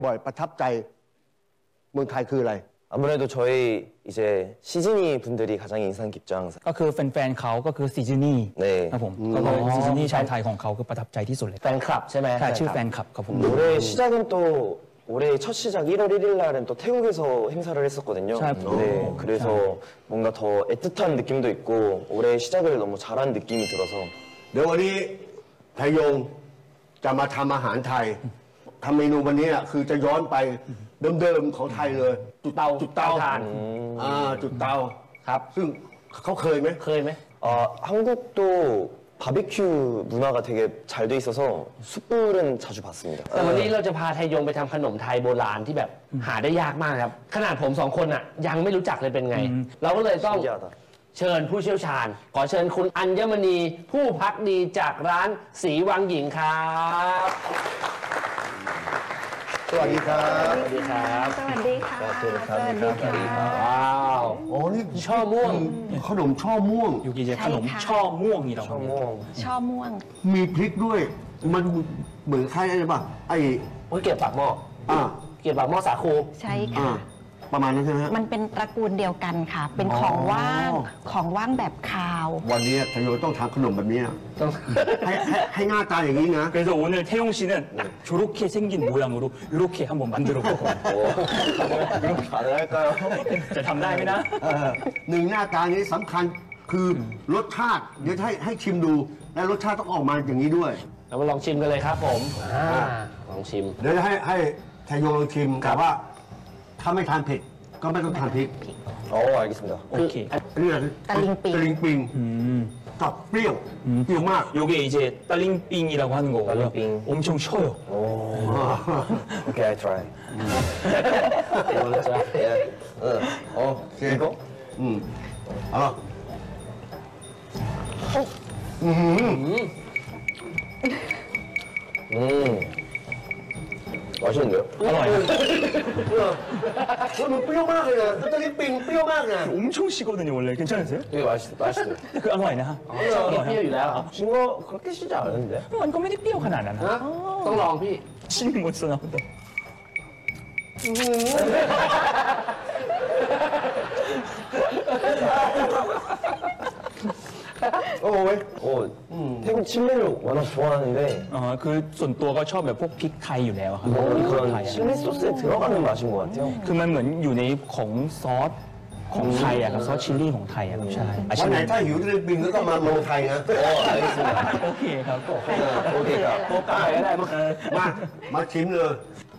บ่อยประทับใจเมืองไทยคืออะไร 아무래도 저희 이제 시즈니 분들이 가장 인상 깊죠 항상. ก็คือแฟนๆเขาก็คือซีจินี่ 네. ครับผมก็คือซีจินี่ชาวไทยของเขาคือประทับใจที่สุดเลยแฟนคลับใช่ไหมใช่ชื่อแฟนคลับครับผม 올해 시작은 또 올해 첫 시작 1월 1일 날은 또 태국에서 행사를 했었거든요. 네, 그래서 뭔가 더 애틋한 느낌도 있고 올해 시작을 너무 잘한 느낌이 들어서 เดี๋ยววันนี้ไทยยงจะมาทำอาหารไทยทำเมนูวันนี้คือจะย้อนไปเดิมๆของไทยเลย จุดเตาทานจุดเตาครับซึ่งเขาเคยไหมเคยไหม 한국도 바비큐 문화가 되게 잘 돼 있어서 숯불은 자주 봤습니다. แต่วันนี้เราจะพาไทยยงไปทำขนมไทยโบราณที่แบบหาได้ยากมากครับ ขนาดผมสองคนอ่ะยังไม่รู้จักเลยเป็นไง เราก็เลยต้อง 신기하다. เชิญผู้เชี่ยวชาญ ขอเชิญคุณอัญมณีผู้พักดีจากร้านสีวังหญิงครับสวัสดีครับสวัสดีครับสวัสดีค่ะสวัสดีครับว้าวโอ้นี่ช่อม่วงขนมช่อม่วงอยู่กี่เจใช่ขนมค่ะช่อม่วงนี่เรา 어머. ช่อม่วงมีพริกด้วย มันเหมือนคล้ายอะไรป่ะไอ้โอ้ยเกี๊ยวปากหม้ออ่าเกี๊ยวปากหม้อสาคูใช่อ่าค่ะประมาณนั้นใช่ไหมฮะมันเป็นตระกูลเดียวกันค่ะ เป็นอ๋อของว่าง ของว่างแบบคาววันนี้ไทยยงต้องทำขนมแบบนี้นะต้องให้หน้าตาอย่างนี้นะ 그래서 오늘 태용 씨는 딱 저렇게 생긴 모양으로 이렇게 한번 만들어 보고 가능할까요? จะทำได้ไหมนะหนึ่งหน้าตานี้สำคัญคือรสชาติเดี๋ยวให้ชิมดู และรสชาติต้องออกมาอย่างนี้ด้วยเรามาลองชิมกันเลยครับผม ลองชิมเดี๋ยวจะให้ไทยโยลองชิมแต่ว่าถ้าไม่ทานเผ็ดก็ไม่ต้องทานพริก 알겠습니다. โอเคนี่อะไรตะลิงปิงตะลิงปิงกับเปรี้ยวเปรี้ยวมาก 요게 이제 딸링빙이라고 하는 거고요. 딸링빙. 엄청 쉬어요. Okay, I try. โอเคเอา 맛있는데요? อร่อยนะมันเปรี้ยวมากเลยนะตะลิงปิงเปรี้ยวมากนะ 엄청 시거든요 원래. 괜찮으세요? 되게 맛있어요. คืออร่อยนะฮะชอบกินเปรี้ยวอยู่แล้ว 신거 그렇게 시지 않은데? มันก็ไม่ได้เปรี้ยวขนาดนั้นนะต้องลองพี่ 침이 못 써 나온다. 태국 칠리를 워낙 좋아하는데 그ส่วนตัวก็ชอบแบบพวกพริกไทยอยู่แล้วครับ 그런 칠리 소스에 들어가는 맛인 것 같아요. คือมันเหมือนอยู่ในของซอสของไทยอะครับซอสชิลลี่ของไทยอะครับใช่วันไหนถ้าหิวตะลิงปิงก็ต้องมาเมืองไทยนะ 알겠습니다. โอเคครับ 오케이, โปรป้าก็ได้มั้งมาชิมเลย